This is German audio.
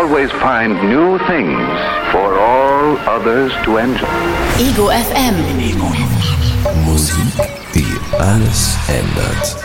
always find new things for all others to enjoy. Ego FM. Musik, die alles ändert.